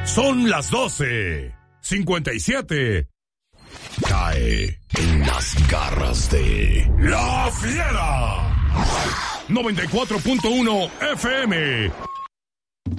Son las 12:57. Cae en las garras de La Fiera. 94.1 FM.